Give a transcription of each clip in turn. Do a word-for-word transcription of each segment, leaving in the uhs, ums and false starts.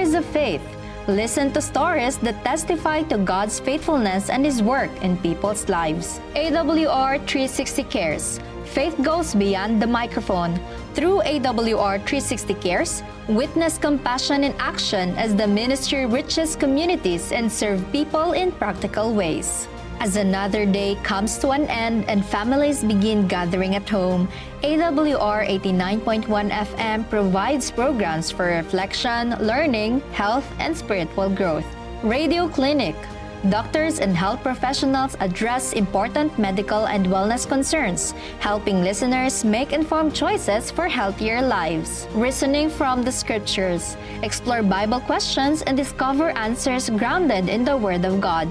Pillars of Faith. Listen to stories that testify to God's faithfulness and His work in people's lives. A W R three sixty Cares. Faith goes beyond the microphone. Through A W R three sixty Cares, witness compassion in action as the ministry reaches communities and serve people in practical ways. As another day comes to an end and families begin gathering at home, A W R eighty-nine point one F M provides programs for reflection, learning, health, and spiritual growth. Radio Clinic. Doctors and health professionals address important medical and wellness concerns, helping listeners make informed choices for healthier lives. Reasoning from the Scriptures. Explore Bible questions and discover answers grounded in the Word of God.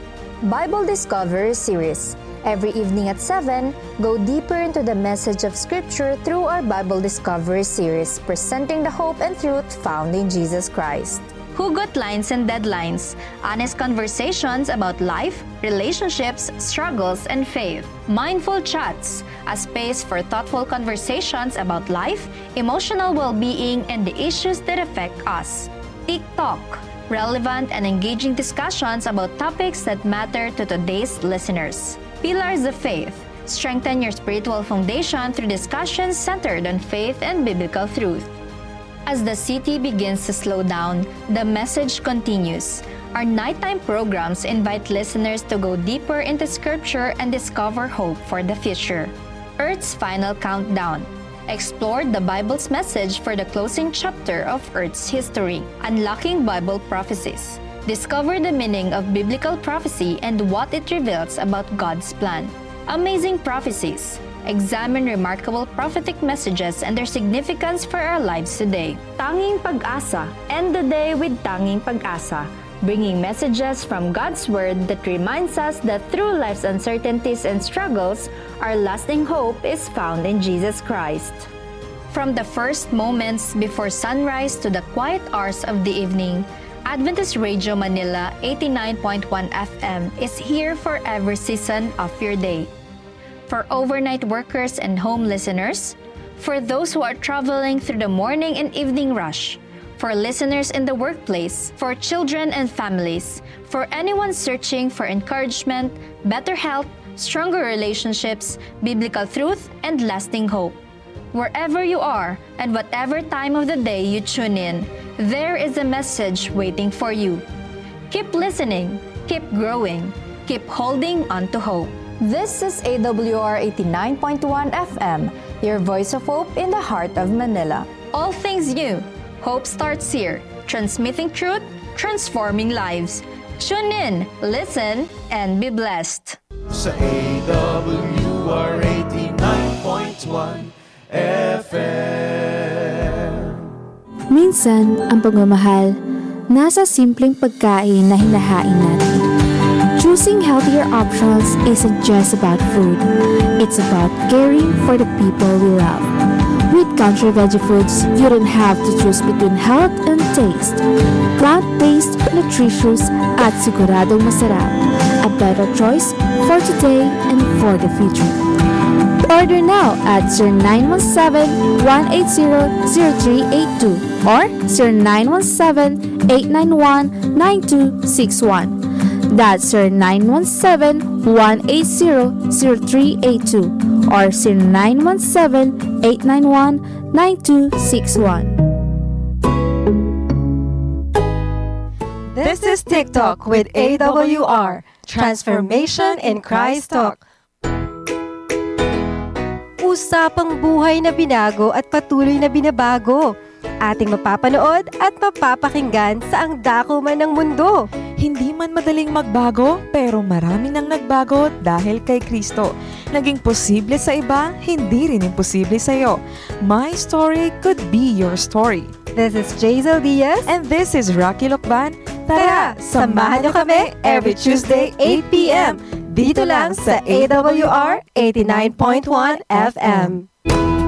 Bible Discovery Series. Every evening at seven, go deeper into the message of Scripture through our Bible Discovery Series, presenting the hope and truth found in Jesus Christ. Hugot Lines and Deadlines. Honest conversations about life, relationships, struggles, and faith. Mindful Chats. A space for thoughtful conversations about life, emotional well-being, and the issues that affect us. TikTok. Relevant and engaging discussions about topics that matter to today's listeners. Pillars of Faith. Strengthen your spiritual foundation through discussions centered on faith and biblical truth. As the city begins to slow down, the message continues. Our nighttime programs invite listeners to go deeper into Scripture and discover hope for the future. Earth's Final Countdown. Explore the Bible's message for the closing chapter of Earth's history. Unlocking Bible Prophecies. Discover the meaning of biblical prophecy and what it reveals about God's plan. Amazing Prophecies. Examine remarkable prophetic messages and their significance for our lives today. Tanging Pag-asa. End the day with Tanging Pag-asa, bringing messages from God's Word that reminds us that through life's uncertainties and struggles, our lasting hope is found in Jesus Christ. From the first moments before sunrise to the quiet hours of the evening, Adventist Radio Manila eighty-nine point one F M is here for every season of your day. For overnight workers and home listeners, for those who are traveling through the morning and evening rush, for listeners in the workplace, for children and families, for anyone searching for encouragement, better health, stronger relationships, biblical truth, and lasting hope. Wherever you are and whatever time of the day you tune in, there is a message waiting for you. Keep listening, keep growing, keep holding on to hope. This is A W R eighty-nine point one F M, your voice of hope in the heart of Manila. All things new. Hope starts here, transmitting truth, transforming lives. Tune in, listen, and be blessed. Sa A W R eighty-nine point one F M. Minsan, ang pagmamahal nasa simpleng pagkain na hinahain natin. Choosing healthier options isn't just about food. It's about caring for the people we love. With Country Veggie Foods, you don't have to choose between health and taste. Plant-based, nutritious, at siguradong masarap. A better choice for today and for the future. Order now at zero nine one seven, one eight zero, zero three eight two or zero nine one seven, eight nine one, nine two six one. That's zero nine one seven, one eight zero, zero three eight two or zero nine one seven, eight nine one, nine two six one. This is TikTok with A W R, Transformation in Christ Talk. Usapang buhay na binago at patuloy na binabago. Ating mapapanood at mapapakinggan sa ang dako man ng mundo. Hindi man madaling magbago, pero marami nang nagbago dahil kay Kristo. Naging posible sa iba, hindi rin imposible sa iyo. My story could be your story. This is Jazel Diaz. And this is Rocky Lokban. Tara, samahan niyo kami every Tuesday eight p.m. dito lang sa A W R eighty-nine point one F M.